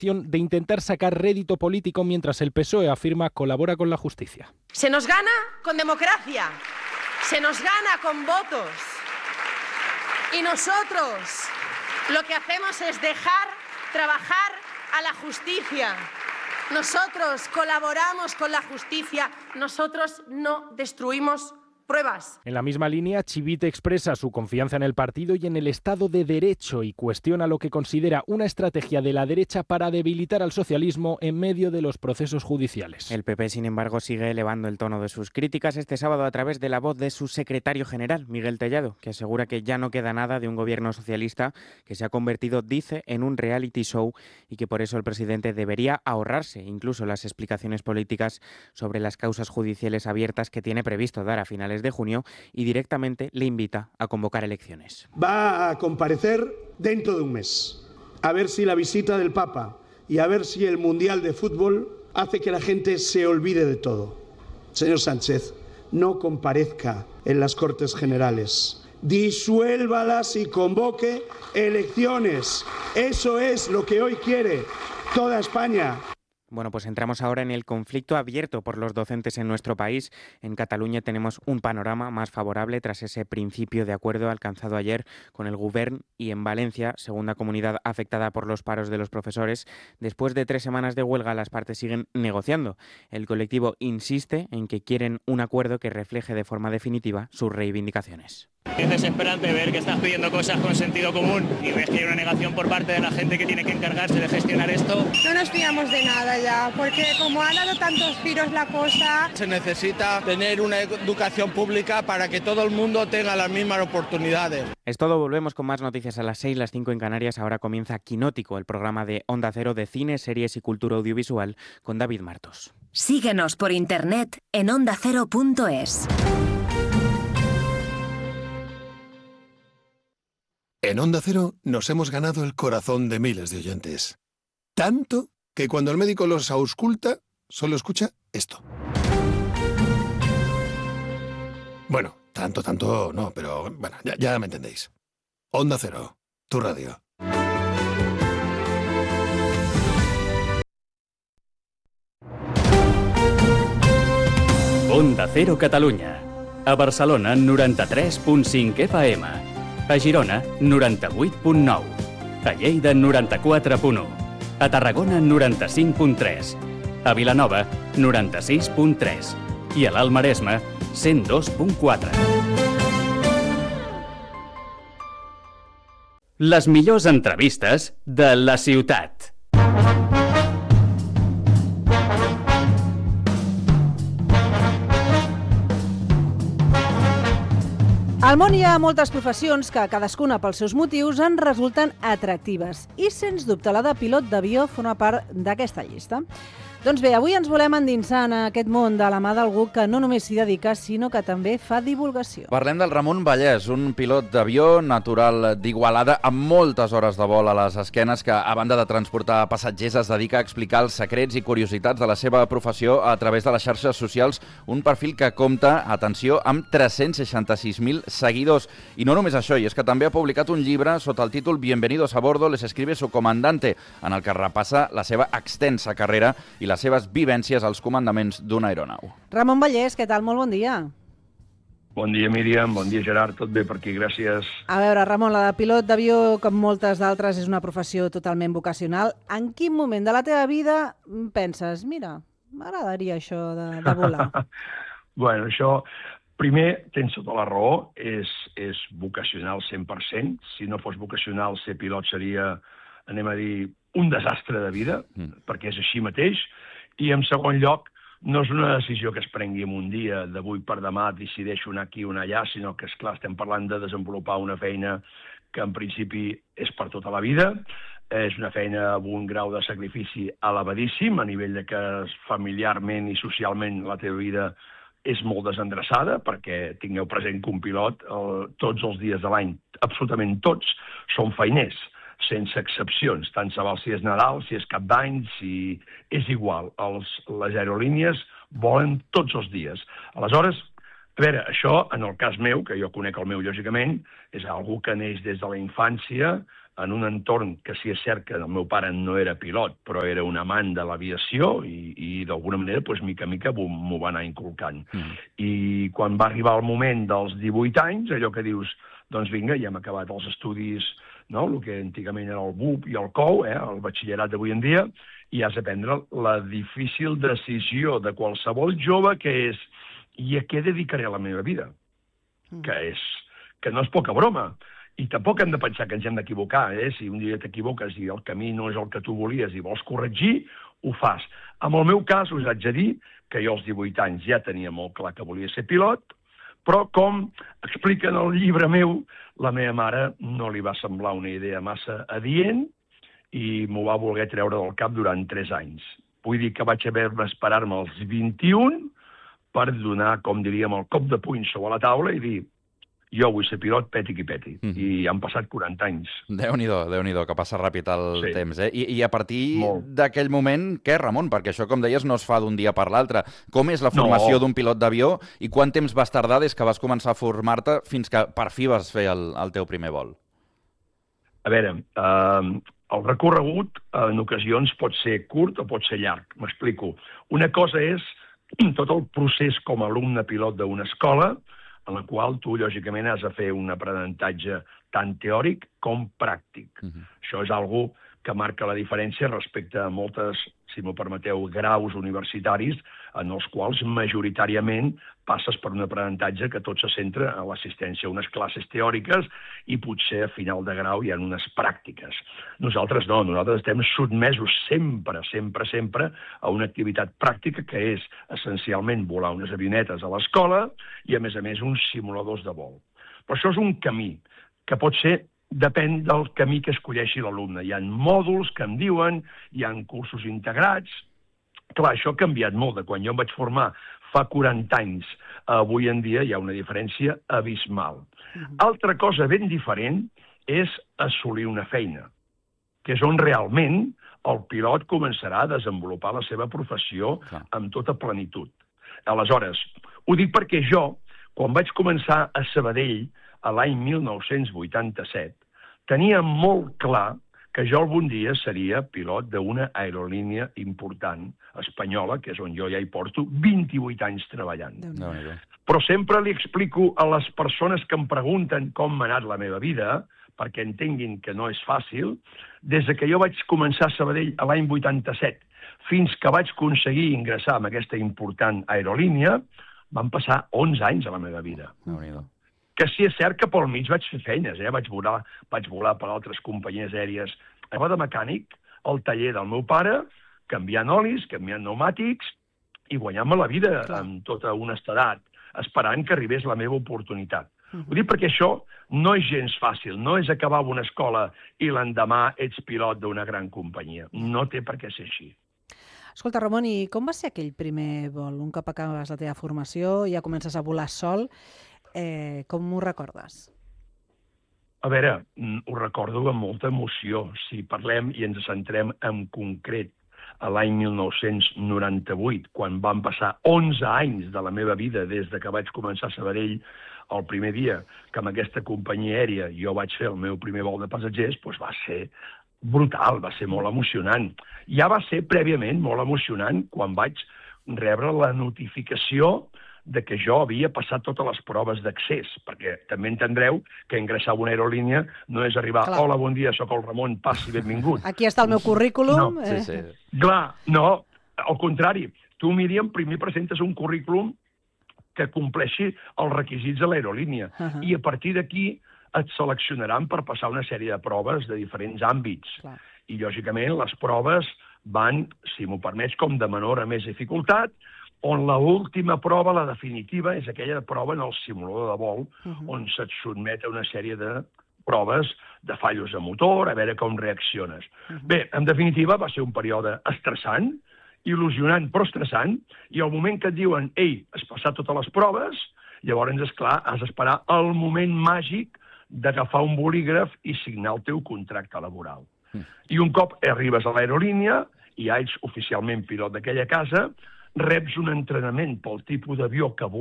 de intentar sacar rédito político mientras el PSOE afirma colabora con la justicia. Se nos gana con democracia, se nos gana con votos y nosotros lo que hacemos es dejar trabajar a la justicia. Nosotros colaboramos con la justicia, nosotros no destruimos pruebas. En la misma línea, Chivite expresa su confianza en el partido y en el Estado de Derecho y cuestiona lo que considera una estrategia de la derecha para debilitar al socialismo en medio de los procesos judiciales. El PP, sin embargo, sigue elevando el tono de sus críticas este sábado a través de la voz de su secretario general, Miguel Tellado, que asegura que ya no queda nada de un gobierno socialista que se ha convertido, dice, en un reality show y que por eso el presidente debería ahorrarse incluso las explicaciones políticas sobre las causas judiciales abiertas que tiene previsto dar a finales de junio y directamente le invita a convocar elecciones. Va a comparecer dentro de un mes, a ver si la visita del Papa y a ver si el Mundial de Fútbol hace que la gente se olvide de todo. Señor Sánchez, no comparezca en las Cortes Generales. Disuélvalas y convoque elecciones. Eso es lo que hoy quiere toda España. Bueno, pues entramos ahora en el conflicto abierto por los docentes en nuestro país. En Cataluña tenemos un panorama más favorable tras ese principio de acuerdo alcanzado ayer con el Govern y en Valencia, segunda comunidad afectada por los paros de los profesores. Después de 3 semanas de huelga, las partes siguen negociando. El colectivo insiste en que quieren un acuerdo que refleje de forma definitiva sus reivindicaciones. Es desesperante ver que estás pidiendo cosas con sentido común y ves que hay una negación por parte de la gente que tiene que encargarse de gestionar esto. No nos fiamos de nada ya, porque como ha dado tantos giros la cosa... Se necesita tener una educación pública para que todo el mundo tenga las mismas oportunidades. Es todo, volvemos con más noticias a las 6, las 5 en Canarias. Ahora comienza Quinótico, el programa de Onda Cero de cine, series y cultura audiovisual con David Martos. Síguenos por internet en ondacero.es. En Onda Cero nos hemos ganado el corazón de miles de oyentes. Tanto que cuando el médico los ausculta, solo escucha esto. Bueno, tanto no, pero bueno, ya me entendéis. Onda Cero, tu radio. Onda Cero Catalunya. A Barcelona, 93.5 FM. A Girona, 98.9. A Lleida, 94.1. A Tarragona, 95.3. A Vilanova, 96.3. I a l'Alt Maresme, 102.4. Les millors entrevistes de la ciutat. Al món hi ha moltes professions que, cadascuna pels seus motius, en resulten atractives. I, sens dubte, la de pilot d'avió forma part d'aquesta llista. Doncs bé, avui ens volem endinsar en aquest món de la mà d'algú que no només s'hi dedica, sinó que també fa divulgació. Parlem del Ramon Vallès, un pilot d'avió natural d'Igualada amb moltes hores de vol a les esquenes que, a banda de transportar passatgers, es dedica a explicar els secrets i curiositats de la seva professió a través de les xarxes socials, un perfil que compta, atenció, amb 366.000 seguidors. I no només això, i és que també ha publicat un llibre sota el títol Bienvenidos a bordo, les escribe su comandante, en el que repassa la seva extensa carrera i les seves vivències als comandaments d'una aeronau. Ramon Vallès, què tal? Molt bon dia. Bon dia, Míriam. Bon dia, Gerard. Tot bé per aquí, gràcies. A veure, Ramon, la de pilot d'avió, com moltes d'altres, és una professió totalment vocacional. En quin moment de la teva vida penses, mira, m'agradaria això de volar? Bueno, això, primer, tens tota la raó, és vocacional 100%. Si no fos vocacional, ser pilot seria, anem a dir, un desastre de vida, perquè és així mateix. I, en segon lloc, no és una decisió que es prengui en un dia, d'avui per demà decideixo anar aquí o anar allà, sinó que, esclar, estem parlant de desenvolupar una feina que, en principi, és per tota la vida. És una feina amb un grau de sacrifici elevadíssim, a nivell de que familiarment i socialment la teva vida és molt desendreçada, perquè tingueu present que un pilot tots els dies de l'any, absolutament tots, són feiners, sense excepcions, tant se val si és Nadal, si és Cap d'Any, si és igual. Les aerolínies volen tots els dies. Aleshores, a veure, això, en el cas meu, que jo conec el meu, lògicament, és algú que neix des de la infància, en un entorn que sí és cert que el meu pare no era pilot, però era un amant de l'aviació i d'alguna manera, mica en mica, m'ho va anar inculcant. I quan va arribar el moment dels 18 anys, allò que dius, doncs vinga, ja hem acabat els estudis, no? El que antigament era el BUP i el COU, el batxillerat d'avui en dia, i has de prendre la difícil decisió de qualsevol jove que és, i a què dedicaré la meva vida? Que no és poca broma. I tampoc hem de pensar que ens hem d'equivocar. Si un dia t'equivoques i el camí no és el que tu volies i vols corregir, ho fas. En el meu cas, us haig de dir que jo als 18 anys ja tenia molt clar que volia ser pilot, però com explica en el llibre meu, la meva mare no li va semblar una idea massa adient i m'ho va voler treure del cap durant 3 anys. Vull dir que vaig haver d'esperar-me als 21 per donar, com diríem, el cop de puny sobre la taula i dir jo vull ser pilot, peti qui peti. I han passat 40 anys. Déu-n'hi-do, que passa ràpid el temps. I a partir d'aquell moment, què, Ramon? Perquè això, com deies, no es fa d'un dia per l'altre. Com és la formació d'un pilot d'avió i quant temps vas tardar des que vas començar a formar-te fins que per fi vas fer el teu primer vol? A veure, el recorregut en ocasions pot ser curt o pot ser llarg. M'explico. Una cosa és tot el procés com a alumne pilot d'una escola, en la qual tu, lògicament, has de fer un aprenentatge tant teòric com pràctic. Això és algo que marca la diferència respecte a moltes, si m'ho permeteu, graus universitaris en els quals majoritàriament passes per un aprenentatge que tot se centra en l'assistència a unes classes teòriques i potser a final de grau hi ha unes pràctiques. Nosaltres no, nosaltres estem sotmesos sempre a una activitat pràctica que és essencialment volar unes avionetes a l'escola i a més uns simuladors de vol. Però això és un camí que pot ser depèn del camí que escolleixi l'alumne. Hi ha mòduls que en diuen, hi ha cursos integrats. Clar, això ha canviat molt de quan jo em vaig formar fa 40 anys. Avui en dia hi ha una diferència abismal. Altra cosa ben diferent és assolir una feina, que és on realment el pilot començarà a desenvolupar la seva professió amb tota plenitud. Aleshores, ho dic perquè jo, quan vaig començar a Sabadell, a l'any 1987, tenia molt clar que jo algun dia seria pilot d'una aerolínia important espanyola, que és on jo ja hi porto 28 anys treballant. Però sempre li explico a les persones que em pregunten com m'ha anat la meva vida, perquè entenguin que no és fàcil, des que jo vaig començar a Sabadell l'any 87 fins que vaig aconseguir ingressar en aquesta important aerolínia, van passar 11 anys a la meva vida. Que sí és cert que pel mig vaig fer feines, vaig volar per altres companyies aèries. Anava de mecànic al taller del meu pare, canviant olis, canviant pneumàtics i guanyant-me la vida amb tota honestedat, esperant que arribés la meva oportunitat. Ho dic perquè això no és gens fàcil, no és acabar una escola i l'endemà ets pilot d'una gran companyia. No té per què ser així. Escolta, Ramon, i com va ser aquell primer vol? Un cop acabes la teva formació, ja comences a volar sol. Com ho recordes? A veure, ho recordo amb molta emoció. Si parlem i ens centrem en concret a l'any 1998, quan van passar 11 anys de la meva vida des que vaig començar a Sabadell, el primer dia que amb aquesta companyia aèria jo vaig fer el meu primer vol de passatgers, doncs va ser brutal, va ser molt emocionant. Ja va ser prèviament molt emocionant quan vaig rebre la notificació de que jo havia passat totes les proves d'accés, perquè també entendreu que ingressar a una aerolínia no és arribar, hola, bon dia, sóc el Ramon, passi, benvingut. Aquí està el meu currículum. Clar, no, al contrari. Tu, Míriam, primer presentes un currículum que compleixi els requisits de l'aerolínia i a partir d'aquí et seleccionaran per passar una sèrie de proves de diferents àmbits. I, lògicament, les proves van, si m'ho permets, com de menor a més dificultat, on l'última prova, la definitiva, és aquella prova en el simulador de vol, on se't sotmet a una sèrie de proves de fallos de motor, a veure com reacciones. Bé, en definitiva, va ser un període estressant, il·lusionant però estressant, i al moment que et diuen, ei, has passat totes les proves, llavors, esclar, has d'esperar el moment màgic d'agafar un bolígraf i signar el teu contracte laboral. I un cop arribes a l'aerolínia, i ja ets oficialment pilot d'aquella casa, reps un entrenament pel tipus d'avió que